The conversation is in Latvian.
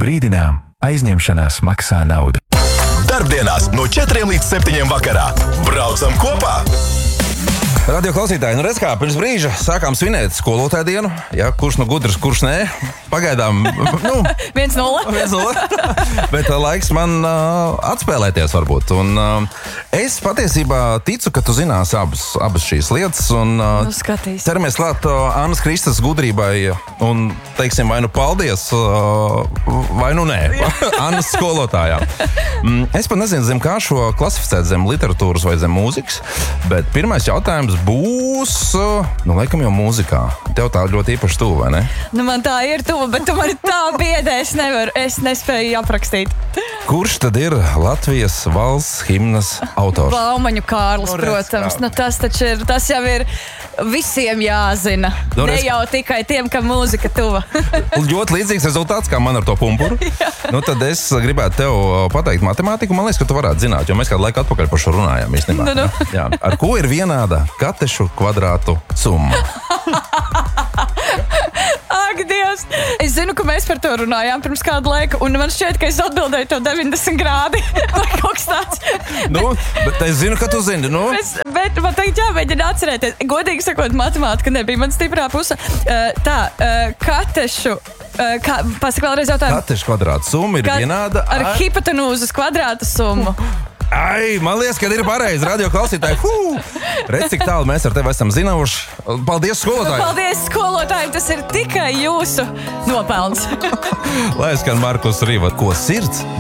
brīdinām, aizņemšanās maksā naudu. Darbdienās no 4 līdz 7 vakarā. Braucam kopā! Radio klausītāji, redz kā, pirms brīža sākām svinēt skolotāju dienu. Jā, kurš gudrs, kurš nē. Pagaidām, 1-0. Bet laiks man atspēlēties varbūt. Un es patiesībā ticu, ka tu zinās abas šīs lietas. Un ceramies klāt Annas Kristas gudrībai un teiksim vai nu paldies, vai nu nē. Annas skolotājām. Es pat nezinu, zem kā šo klasificēt, zem literatūras vai zem mūzikas. Bet pirmais jautājums būs, laikam jau mūzikā. Tev tā ļoti īpaši tuva, vai ne? Man tā ir tuva, bet tu mani tā biedē, es nespēju aprakstīt. Kurš tad ir Latvijas valsts himnas autors? Baumaņu Kārlis, protams. Tas jau ir visiem jāzina. Ne jau tikai tiem, kam mūzika tuva. Ļoti līdzīgs rezultāts, kā man ar to pumpuru. Tad es gribētu tev pateikt matemātiku. Man liekas, ka tu varētu zināt, jo mēs kādu laiku atpakaļ par šo runājām īstenībā. Jā. Ar ko ir vienāda katešu kvadrātu summa? Ak, Dievs! Es zinu, ka mēs par to runājām pirms kādu laiku, un man šķiet, ka es atbildēju tev 90 grādi vai kaut kas tāds. Bet es zinu, ka tu zini. Bet man tagad jāmēģina atcerēties. Godīgi sakot, matemātika nebija man stiprā puse. Katešu... Pasaka vēlreiz jautājumu. Katešu kvadrātu summa ir vienāda ar hipotenūzas kvadrātu summu. Man liekas, ka ir pareizi, radio klausītāji. Redz, cik tālu mēs ar tevi esam zinājuši. Paldies, skolotāji! Paldies, skolotāji! Tas ir tikai jūsu nopelns. Lai skan Markus Rīva, ko sirds